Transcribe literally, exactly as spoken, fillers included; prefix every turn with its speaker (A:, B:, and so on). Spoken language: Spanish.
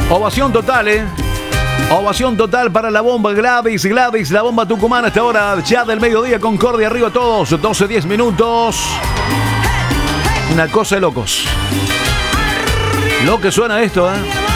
A: Ovación total, ¿eh? Ovación total para la bomba Gladys, Gladys, la bomba tucumana. Hasta ahora ya del mediodía, Concordia, arriba todos, doce diez minutos. Una cosa de locos. Lo que suena esto, ¿eh?